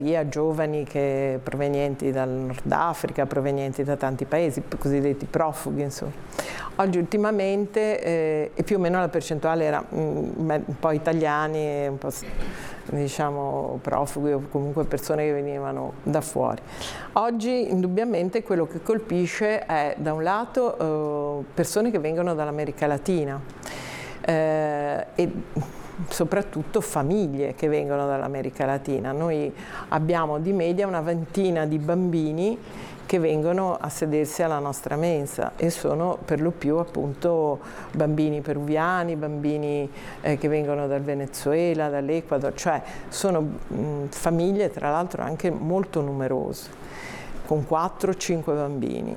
via giovani provenienti dal Nord Africa, provenienti da tanti paesi, cosiddetti profughi, insomma. Oggi ultimamente, e più o meno la percentuale era un po' italiani, un po' diciamo profughi o comunque persone che venivano da fuori. Oggi indubbiamente quello che colpisce è da un lato persone che vengono dall'America Latina e soprattutto famiglie che vengono dall'America Latina. Noi abbiamo di media una ventina di bambini che vengono a sedersi alla nostra mensa e sono per lo più appunto bambini peruviani, bambini che vengono dal Venezuela, dall'Ecuador, cioè sono famiglie tra l'altro anche molto numerose, con 4-5 bambini.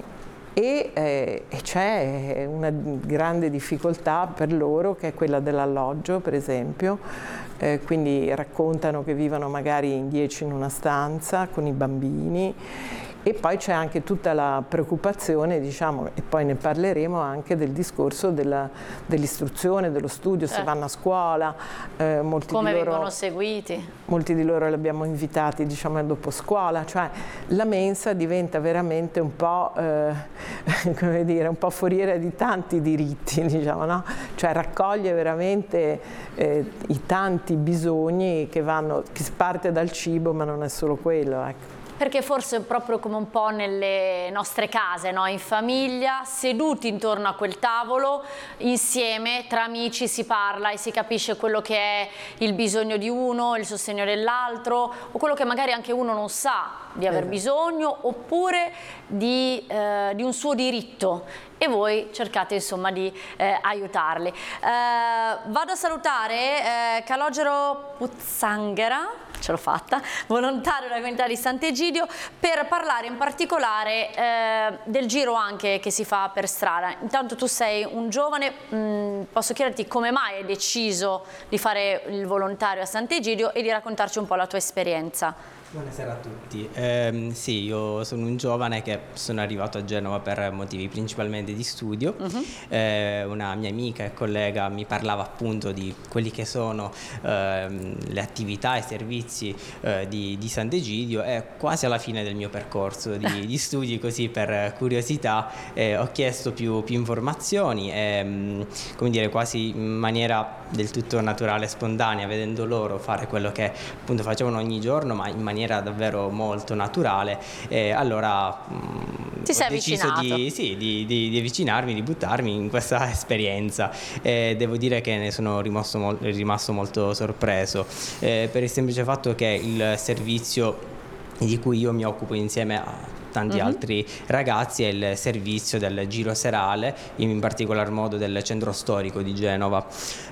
E c'è una grande difficoltà per loro che è quella dell'alloggio, per esempio, quindi raccontano che vivono magari in 10 in una stanza con i bambini. E poi c'è anche tutta la preoccupazione, diciamo, e poi ne parleremo anche del discorso dell'istruzione, dello studio, se vanno a scuola. Come vengono seguiti? Molti di loro li abbiamo invitati, diciamo, dopo scuola, cioè la mensa diventa veramente un po', come dire, un po' foriera di tanti diritti, diciamo, no? Cioè raccoglie veramente i tanti bisogni che si parte dal cibo, ma non è solo quello, ecco. Perché forse proprio come un po' nelle nostre case, no? In famiglia, seduti intorno a quel tavolo, insieme, tra amici si parla e si capisce quello che è il bisogno di uno, il sostegno dell'altro, o quello che magari anche uno non sa di aver bisogno, oppure di un suo diritto. E voi cercate insomma di aiutarli. Vado a salutare Calogero Puzzanghera, ce l'ho fatta, volontario della comunità di Sant'Egidio, per parlare in particolare del giro anche che si fa per strada. Intanto tu sei un giovane, posso chiederti come mai hai deciso di fare il volontario a Sant'Egidio e di raccontarci un po' la tua esperienza. Buonasera a tutti. Sì, io sono un giovane che sono arrivato a Genova per motivi principalmente di studio. Una mia amica e collega mi parlava appunto di quelli che sono le attività e servizi di Sant'Egidio, e quasi alla fine del mio percorso di studi, così per curiosità, ho chiesto più informazioni e, come dire, quasi in maniera del tutto naturale e spontanea, vedendo loro fare quello che appunto facevano ogni giorno, ma in maniera davvero molto naturale, e allora ho deciso di avvicinarmi, di buttarmi in questa esperienza, e devo dire che ne sono rimasto molto sorpreso, per il semplice fatto che il servizio di cui io mi occupo insieme a tanti altri ragazzi è il servizio del giro serale, in particolar modo del centro storico di Genova,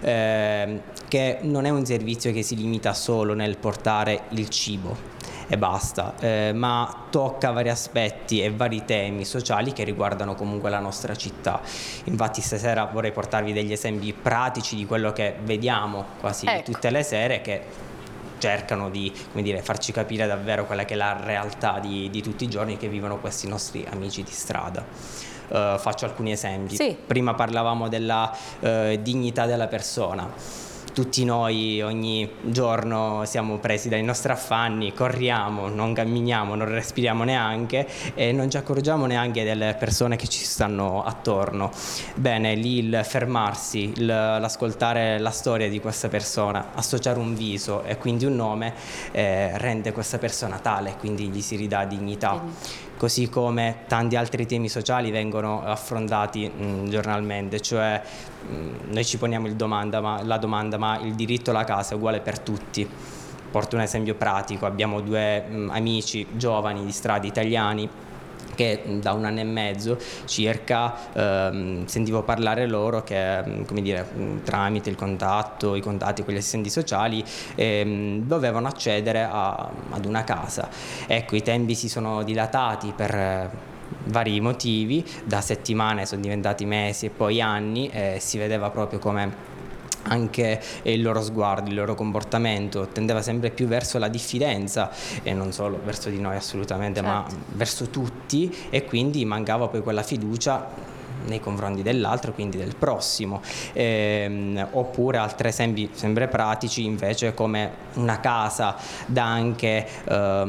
che non è un servizio che si limita solo nel portare il cibo e basta, ma tocca vari aspetti e vari temi sociali che riguardano comunque la nostra città. Infatti stasera vorrei portarvi degli esempi pratici di quello che vediamo quasi tutte le sere, che cercano di, come dire, farci capire davvero quella che è la realtà di tutti i giorni che vivono questi nostri amici di strada. Faccio alcuni esempi. Sì. Prima parlavamo della dignità della persona. Tutti noi ogni giorno siamo presi dai nostri affanni, corriamo, non camminiamo, non respiriamo neanche e non ci accorgiamo neanche delle persone che ci stanno attorno. Bene, lì il fermarsi, l'ascoltare la storia di questa persona, associare un viso e quindi un nome, rende questa persona tale, quindi gli si ridà dignità. Così come tanti altri temi sociali vengono affrontati giornalmente, cioè noi ci poniamo la domanda, ma il diritto alla casa è uguale per tutti? Porto un esempio pratico: abbiamo due amici giovani di strada italiani che da 1 anno e mezzo circa sentivo parlare loro che, come dire, tramite i contatti con gli assistenti sociali dovevano accedere ad una casa. Ecco, i tempi si sono dilatati per vari motivi, da settimane sono diventati mesi e poi anni, e si vedeva proprio come anche il loro sguardo, il loro comportamento tendeva sempre più verso la diffidenza, e non solo verso di noi assolutamente, ma verso tutti, e quindi mancava poi quella fiducia nei confronti dell'altro, quindi del prossimo. Oppure altri esempi sempre pratici invece, come una casa dà anche